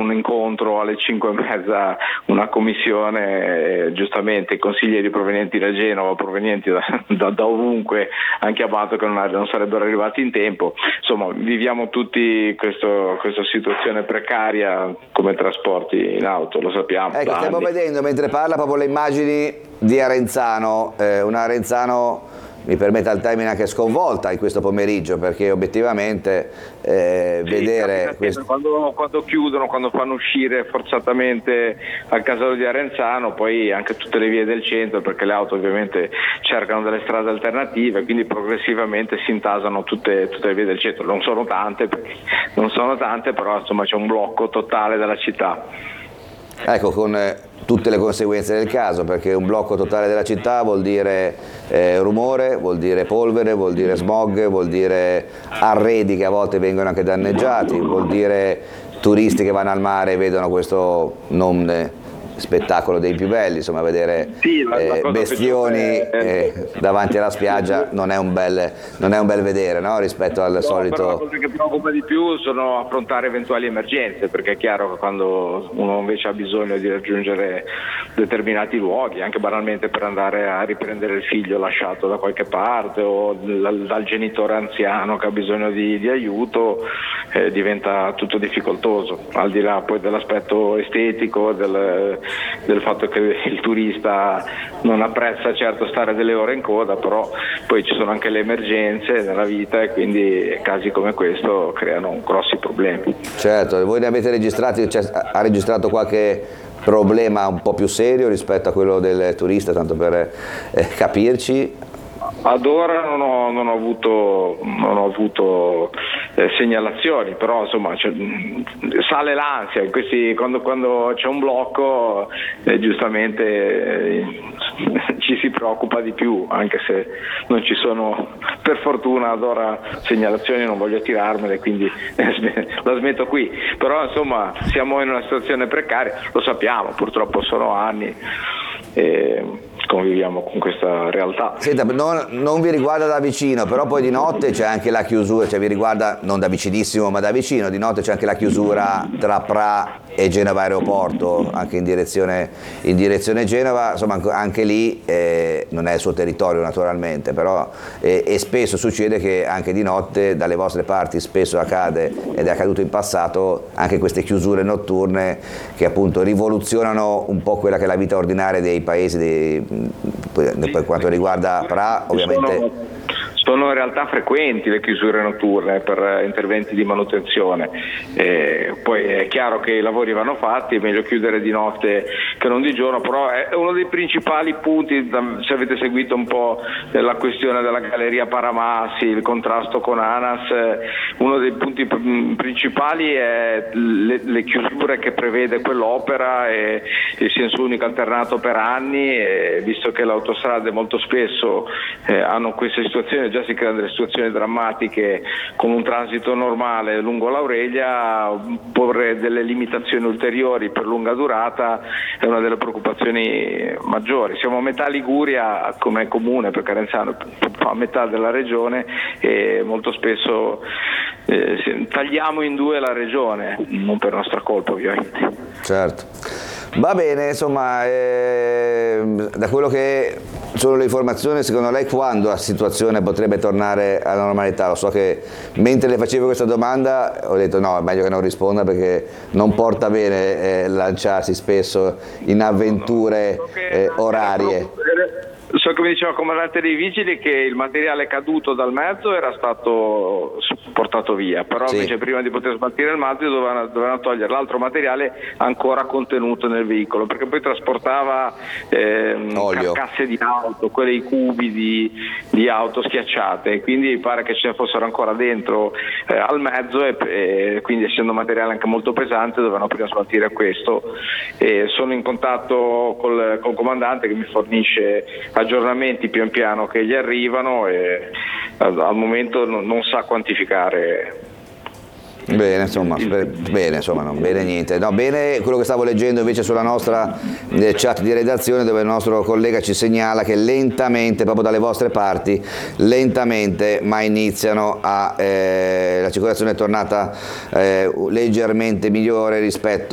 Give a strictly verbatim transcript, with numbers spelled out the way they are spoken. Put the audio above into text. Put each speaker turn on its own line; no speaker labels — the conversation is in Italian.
un incontro alle cinque e mezza, una commissione, eh, giustamente i consiglieri provenienti da Genova, provenienti da, da, da ovunque, anche a Amato, che non, non sarebbero arrivati in tempo. Insomma, viviamo tutti questo, questa situazione precaria come trasporti in auto, lo sappiamo.
Ecco, stiamo vedendo mentre parla proprio le immagini di Arenzano, eh, una Arenzano, mi permetta il termine, anche sconvolta in questo pomeriggio, perché obiettivamente eh, sì, vedere
questo... quando, quando chiudono, quando fanno uscire forzatamente al casello di Arenzano, poi anche tutte le vie del centro, perché le auto ovviamente cercano delle strade alternative, quindi progressivamente si intasano tutte, tutte le vie del centro. Non sono tante, non sono tante, però insomma c'è un blocco totale della città.
Ecco, con eh, tutte le conseguenze del caso, perché un blocco totale della città vuol dire eh, rumore, vuol dire polvere, vuol dire smog, vuol dire arredi che a volte vengono anche danneggiati, vuol dire turisti che vanno al mare e vedono questo non eh, spettacolo dei più belli, insomma vedere
sì, la,
eh,
la
bestioni
è...
eh, davanti alla spiaggia non è un bel, non è un bel vedere, no? Rispetto al
no,
solito...
Però la cosa che preoccupa di più sono affrontare eventuali emergenze, perché è chiaro che quando uno invece ha bisogno di raggiungere determinati luoghi, anche banalmente per andare a riprendere il figlio lasciato da qualche parte o dal, dal genitore anziano che ha bisogno di, di aiuto, eh, diventa tutto difficoltoso, al di là poi dell'aspetto estetico, del, del fatto che il turista non apprezza certo stare delle ore in coda, però poi ci sono anche le emergenze nella vita e quindi casi come questo creano grossi problemi.
Certo, voi ne avete registrati, cioè, ha registrato qualche problema un po' più serio rispetto a quello del turista, tanto per eh, capirci?
Ad ora non ho, non ho avuto, non ho avuto eh, segnalazioni, però insomma cioè, sale l'ansia, questi, quando, quando c'è un blocco eh, giustamente eh, ci si preoccupa di più, anche se non ci sono per fortuna ad ora segnalazioni, non voglio tirarmele, quindi eh, la smetto qui, però insomma siamo in una situazione precaria, lo sappiamo, purtroppo sono anni. E conviviamo con questa realtà.
Senta, non, non vi riguarda da vicino, però poi di notte c'è anche la chiusura, cioè vi riguarda non da vicinissimo ma da vicino, di notte c'è anche la chiusura tra Pra e Genova Aeroporto, anche in direzione, in direzione Genova, insomma anche lì eh, non è il suo territorio naturalmente, però eh, e spesso succede che anche di notte dalle vostre parti spesso accade, ed è accaduto in passato, anche queste chiusure notturne che appunto rivoluzionano un po' quella che è la vita ordinaria dei paesi, dei, per quanto riguarda Pra ovviamente.
Sono in realtà frequenti le chiusure notturne per interventi di manutenzione, eh, poi è chiaro che i lavori vanno fatti, è meglio chiudere di notte che non di giorno, però è uno dei principali punti, se avete seguito un po' la questione della galleria Paramassi, il contrasto con ANAS, uno dei punti principali è le, le chiusure che prevede quell'opera e il senso unico alternato per anni, e visto che le autostrade molto spesso eh, hanno queste situazioni, già si creano delle situazioni drammatiche con un transito normale lungo l'Aurelia, porre delle limitazioni ulteriori per lunga durata è una delle preoccupazioni maggiori. Siamo a metà Liguria come comune, perché Arenzano fa metà della regione e molto spesso eh, tagliamo in due la regione, non per nostra colpa ovviamente.
Certo. Va bene, insomma, eh, da quello che sono le informazioni, secondo lei quando la situazione potrebbe tornare alla normalità? Lo so che mentre le facevo questa domanda ho detto no, è meglio che non risponda perché non porta bene eh, lanciarsi spesso in avventure eh, orarie.
So che mi diceva il comandante dei vigili che il materiale caduto dal mezzo era stato portato via, però sì. Invece prima di poter smaltire il mezzo dovevano, dovevano togliere l'altro materiale ancora contenuto nel veicolo, perché poi trasportava ehm, carcasse di auto, quei cubi di, di auto schiacciate, quindi pare che ce ne fossero ancora dentro eh, al mezzo e, e quindi essendo materiale anche molto pesante dovevano prima smaltire questo. E sono in contatto col, col comandante che mi fornisce aggiornamenti pian piano che gli arrivano e al, al momento non, non sa quantificare.
Bene, insomma, bene, insomma, non bene niente. No, bene quello che stavo leggendo invece sulla nostra eh, chat di redazione, dove il nostro collega ci segnala che lentamente, proprio dalle vostre parti, lentamente, ma iniziano a eh, la circolazione è tornata eh, leggermente migliore rispetto